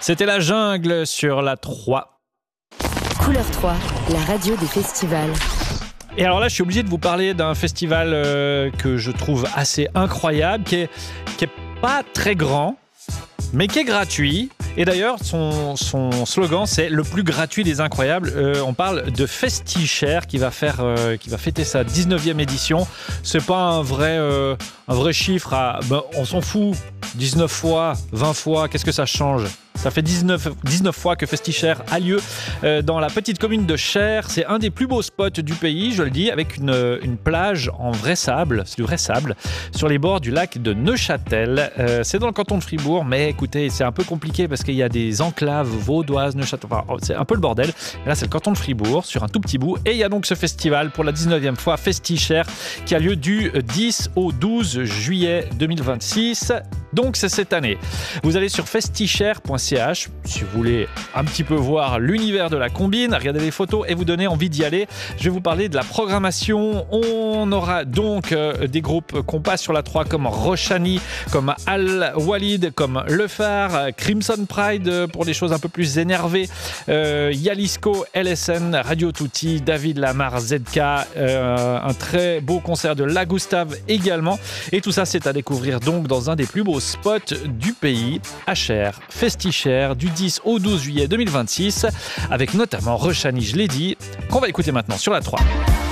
C'était La Jungle sur la 3. Couleur 3, la radio des festivals. Et alors là, je suis obligé de vous parler d'un festival que je trouve assez incroyable, qui est pas très grand, mais qui est gratuit. Et d'ailleurs, son slogan, c'est le plus gratuit des incroyables. On parle de Festichère qui va fêter sa 19e édition. C'est pas un vrai chiffre. On s'en fout. 19 fois, 20 fois, qu'est-ce que ça change ? Ça fait 19 fois que Festichère a lieu dans la petite commune de Cher. C'est un des plus beaux spots du pays, je le dis, avec une plage en vrai sable, c'est du vrai sable, sur les bords du lac de Neuchâtel. C'est dans le canton de Fribourg, mais écoutez, c'est un peu compliqué parce qu'il y a des enclaves vaudoises, Neuchâtel, enfin, c'est un peu le bordel. Et là, c'est le canton de Fribourg, sur un tout petit bout. Et il y a donc ce festival pour la 19e fois, Festichère, qui a lieu du 10 au 12 juillet 2026. Donc, c'est cette année. Vous allez sur festichère.ch si vous voulez un petit peu voir l'univers de la combine, regarder les photos et vous donner envie d'y aller. Je vais vous parler de la programmation. On aura donc des groupes qu'on passe sur la 3 comme Rochani, comme Al-Walid, comme Le Phare, Crimson Pride pour des choses un peu plus énervées, Yalisco, LSN, Radio Tutti, David Lamar, ZK, un très beau concert de La Gustave également. Et tout ça, c'est à découvrir donc dans un des plus beaux spots du pays, à Cher, Festichère, du 10 au 12 juillet 2026, avec notamment Rochani, je l'ai dit, qu'on va écouter maintenant sur la 3.